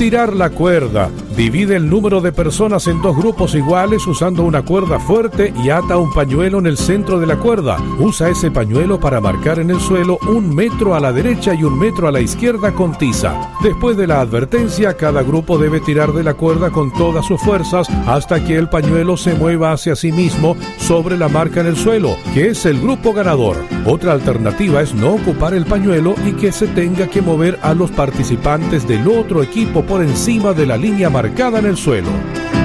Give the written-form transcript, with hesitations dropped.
Tirar la cuerda. Divide el número de personas en 2 grupos iguales usando una cuerda fuerte y ata un pañuelo en el centro de la cuerda. Usa ese pañuelo para marcar en el suelo 1 metro a la derecha y 1 metro a la izquierda con tiza. Después de la advertencia, cada grupo debe tirar de la cuerda con todas sus fuerzas hasta que el pañuelo se mueva hacia sí mismo sobre la marca en el suelo, que es el grupo ganador. Otra alternativa es no ocupar el pañuelo y que se tenga que mover a los participantes del otro equipo por encima de la línea marcada en el suelo.